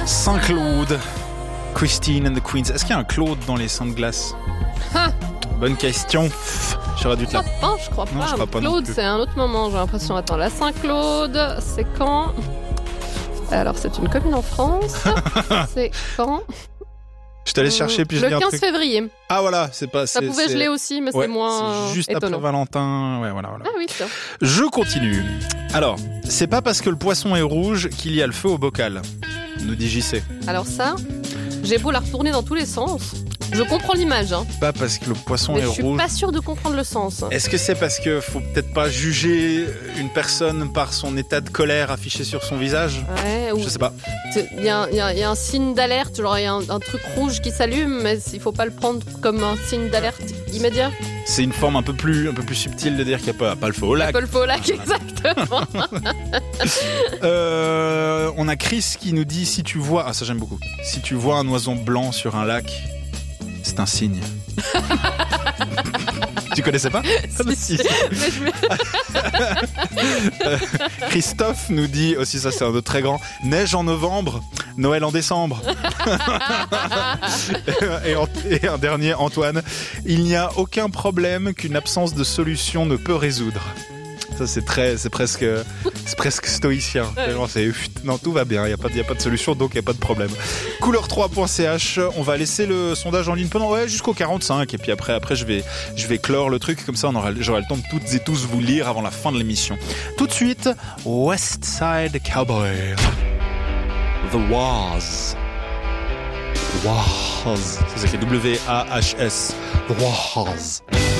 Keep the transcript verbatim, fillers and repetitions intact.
Saint-Claude, Christine and the Queens. Est-ce qu'il y a un Claude dans les Saints de glace? Ha Bonne question. J'aurais dû te la... Non, je crois pas. Non, je crois pas Claude, c'est un autre moment, j'ai l'impression. Attends, la Saint-Claude, c'est quand? Alors, c'est une commune en France. C'est quand? Je t'allais chercher puis je Le dis un quinze truc. février. Ah voilà, c'est pas... Ça c'est, pouvait c'est... geler aussi, mais Ouais, c'est moins c'est juste étonnant. après Valentin. Ouais, voilà, voilà. Ah oui, tiens. Je continue. Alors, c'est pas parce que le poisson est rouge qu'il y a le feu au bocal, nous dit J C. Alors ça, j'ai beau la retourner dans tous les sens. Je comprends l'image, hein, Pas parce que le poisson mais est je suis rouge. pas sûre de comprendre le sens. Est-ce que c'est parce que faut peut-être pas juger une personne par son état de colère affiché sur son visage? Ouais, ou Je sais pas. il y, a un- il y a- il y a un signe d'alerte, genre il y a un, un truc rouge qui s'allume, mais il faut pas le prendre comme un signe d'alerte immédiat. C'est une forme un peu plus, un peu plus subtile de dire qu'il n'y a pas, pas le feu au lac. Paul Folac, exactement. Euh, on a Chris qui nous dit si tu vois, ah ça j'aime beaucoup, si tu vois un oiseau blanc sur un lac, c'est un signe. Tu connaissais pas? Si, si. Mais je me- Euh, Christophe nous dit aussi, ça c'est un autre très grand, neige en novembre, Noël en décembre. et, en- et un dernier, Antoine, il n'y a aucun problème qu'une absence de solution ne peut résoudre. Ça c'est très, c'est presque, c'est presque stoïcien. Vraiment, c'est, non, tout va bien, il n'y a pas, il y a pas de solution, donc il n'y a pas de problème. couleur trois point c h, on va laisser le sondage en ligne pendant ouais, jusqu'au quarante-cinq, et puis après, après je vais, je vais clore le truc, comme ça on aura, j'aurai le temps de toutes et tous vous lire avant la fin de l'émission. Tout de suite, West Side Cowboy, The Waz. The Waz. Ça s'écrit W A H S. The Waz.